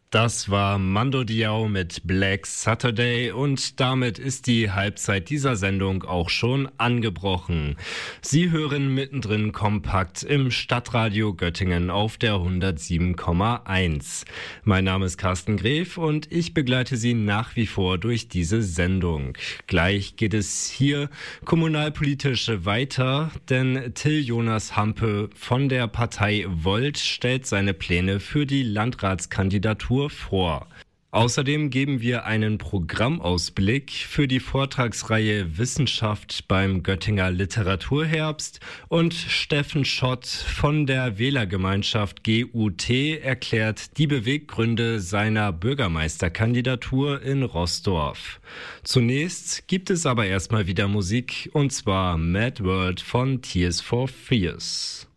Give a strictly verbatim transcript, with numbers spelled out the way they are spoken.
Das war Mando Diao mit Black Saturday und damit ist die Halbzeit dieser Sendung auch schon angebrochen. Sie hören mittendrin kompakt im Stadtradio Göttingen auf der hundertsieben Komma eins. Mein Name ist Carsten Gref und ich begleite Sie nach wie vor durch diese Sendung. Gleich geht es hier kommunalpolitisch weiter, denn Till Jonas Hampe von der Partei Volt stellt seine Pläne für die Landratskandidatur vor. Außerdem geben wir einen Programmausblick für die Vortragsreihe Wissenschaft beim Göttinger Literaturherbst und Steffen Schott von der Wählergemeinschaft G U T erklärt die Beweggründe seiner Bürgermeisterkandidatur in Roßdorf. Zunächst gibt es aber erstmal wieder Musik und zwar Mad World von Tears for Fears.